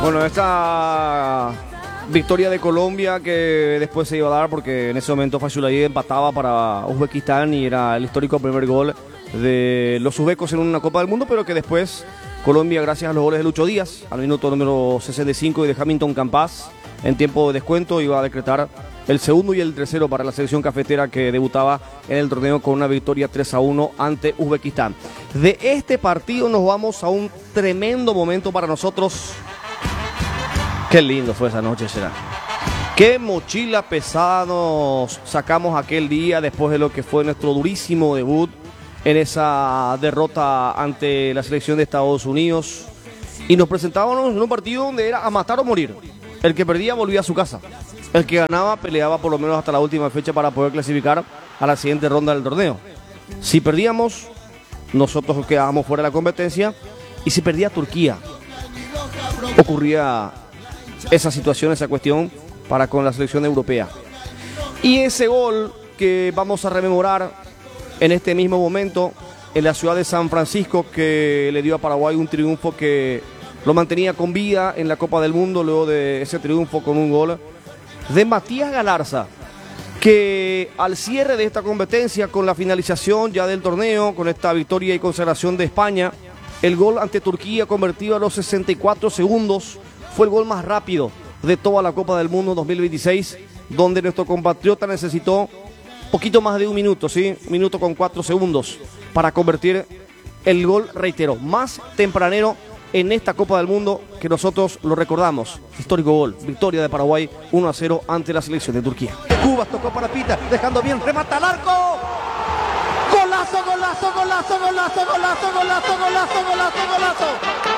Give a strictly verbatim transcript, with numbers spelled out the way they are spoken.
Bueno, esta victoria de Colombia que después se iba a dar porque en ese momento Fayulayev empataba para Uzbekistán y era el histórico primer gol de los uzbecos en una Copa del Mundo, pero que después Colombia, gracias a los goles de Lucho Díaz, al minuto número sesenta y cinco y de Hamilton Campas, en tiempo de descuento iba a decretar el segundo y el tercero para la selección cafetera que debutaba en el torneo con una victoria tres a uno ante Uzbekistán. De este partido nos vamos a un tremendo momento para nosotros. Qué lindo fue esa noche, será. Qué mochila pesada nos sacamos aquel día después de lo que fue nuestro durísimo debut en esa derrota ante la selección de Estados Unidos. Y nos presentábamos en un partido donde era a matar o morir. El que perdía volvía a su casa. El que ganaba peleaba por lo menos hasta la última fecha para poder clasificar a la siguiente ronda del torneo. Si perdíamos, nosotros quedábamos fuera de la competencia. Y si perdía Turquía, ocurría esa situación, esa cuestión para con la selección europea. Y ese gol que vamos a rememorar en este mismo momento en la ciudad de San Francisco, que le dio a Paraguay un triunfo que lo mantenía con vida en la Copa del Mundo luego de ese triunfo con un gol de Matías Galarza, que al cierre de esta competencia, con la finalización ya del torneo, con esta victoria y consagración de España, el gol ante Turquía convertido a los sesenta y cuatro segundos fue el gol más rápido de toda la Copa del Mundo dos mil veintiséis, donde nuestro compatriota necesitó poquito más de un minuto, ¿sí? Un minuto con cuatro segundos para convertir el gol, reitero, más tempranero en esta Copa del Mundo, que nosotros lo recordamos. Histórico gol, victoria de Paraguay uno a cero ante la selección de Turquía. Cubas tocó para Pita, dejando bien, remata al arco. Golazo, golazo, golazo, golazo, golazo, golazo, golazo, golazo, golazo.